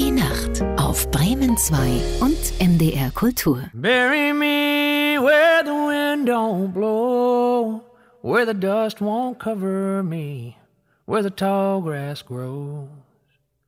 die Nacht auf Bremen 2 und MDR Kultur. Bury me where the wind don't blow, where the dust won't cover me, where the tall grass grows.